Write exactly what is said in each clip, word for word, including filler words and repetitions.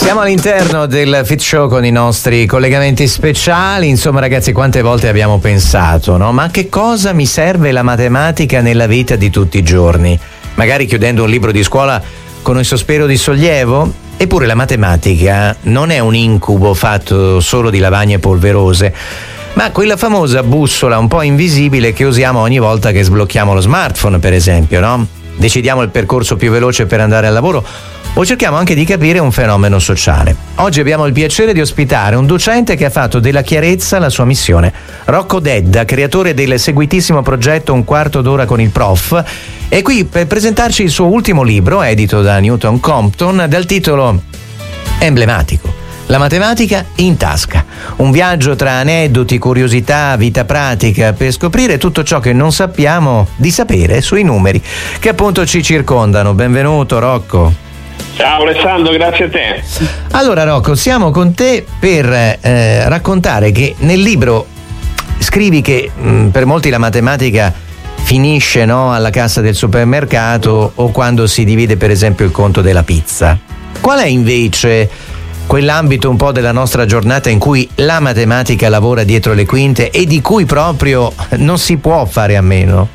Siamo all'interno del Fit Show con i nostri collegamenti speciali. Insomma, ragazzi, quante volte abbiamo pensato, no? Ma a che cosa mi serve la matematica nella vita di tutti i giorni? Magari chiudendo un libro di scuola con un sospiro di sollievo? Eppure la matematica non è un incubo fatto solo di lavagne polverose, ma quella famosa bussola un po' invisibile che usiamo ogni volta che sblocchiamo lo smartphone, per esempio, no? Decidiamo il percorso più veloce per andare al lavoro o cerchiamo anche di capire un fenomeno sociale. Oggi abbiamo il piacere di ospitare un docente che ha fatto della chiarezza la sua missione. Rocco Dedda, creatore del seguitissimo progetto Un quarto d'ora con il prof, è qui per presentarci il suo ultimo libro, edito da Newton Compton, dal titolo emblematico: La matematica in tasca. Un viaggio tra aneddoti, curiosità, vita pratica per scoprire tutto ciò che non sappiamo di sapere sui numeri che appunto ci circondano. Benvenuto Rocco. Ciao Alessandro, grazie a te. Allora Rocco, siamo con te per eh, raccontare che nel libro scrivi che mh, per molti la matematica finisce, no, alla cassa del supermercato o quando si divide per esempio il conto della pizza. Qual è invece quell'ambito un po' della nostra giornata in cui la matematica lavora dietro le quinte e di cui proprio non si può fare a meno?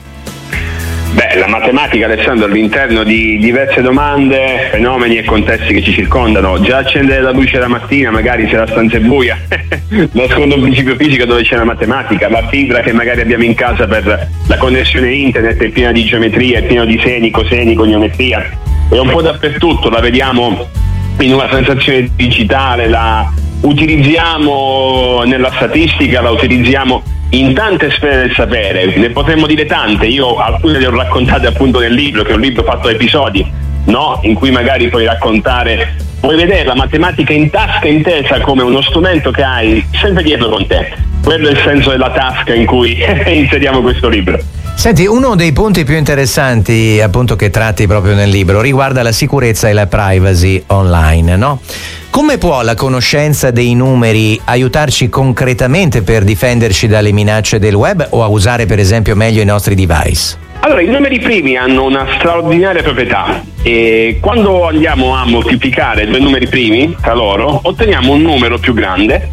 Beh, la matematica, Alessandro, all'interno di diverse domande, fenomeni e contesti che ci circondano. Già accendere la luce la mattina, magari se la stanza è buia, nasconde un principio fisico dove c'è la matematica. La fibra che magari abbiamo in casa per la connessione internet è piena di geometria, è piena di seni, coseni, goniometria. È un po' dappertutto, la vediamo in una transazione digitale, la utilizziamo nella statistica, la utilizziamo in tante sfere del sapere, ne potremmo dire tante. Io alcune le ho raccontate appunto nel libro, che è un libro fatto a episodi, no? In cui magari puoi raccontare, puoi vedere la matematica in tasca intesa come uno strumento che hai sempre dietro con te. Quello è il senso della tasca in cui inseriamo questo libro. Senti, uno dei punti più interessanti appunto che tratti proprio nel libro riguarda la sicurezza e la privacy online, no? Come può la conoscenza dei numeri aiutarci concretamente per difenderci dalle minacce del web o a usare per esempio meglio i nostri device? Allora, i numeri primi hanno una straordinaria proprietà e quando andiamo a moltiplicare due numeri primi tra loro otteniamo un numero più grande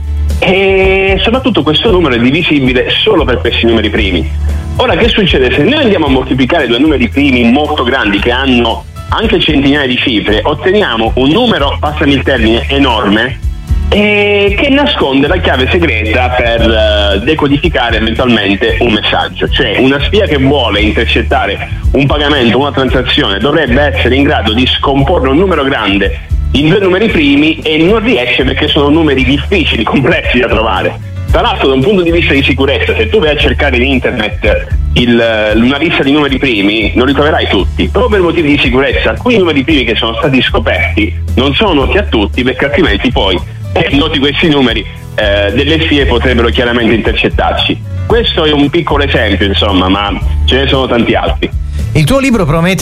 e soprattutto questo numero è divisibile solo per questi numeri primi. Ora, che succede? Se noi andiamo a moltiplicare due numeri primi molto grandi che hanno anche centinaia di cifre, otteniamo un numero, passami il termine, enorme, e che nasconde la chiave segreta per uh, decodificare eventualmente un messaggio. Cioè, una spia che vuole intercettare un pagamento, una transazione, dovrebbe essere in grado di scomporre un numero grande in due numeri primi e non riesce perché sono numeri difficili, complessi da trovare. Tra l'altro, da un punto di vista di sicurezza, se tu vai a cercare in internet il, una lista di numeri primi, non li troverai tutti, proprio per motivi di sicurezza. Alcuni numeri primi che sono stati scoperti non sono noti a tutti, perché altrimenti poi, eh, noti questi numeri, eh, delle spie potrebbero chiaramente intercettarci. Questo è un piccolo esempio, insomma, ma ce ne sono tanti altri. Il tuo libro promette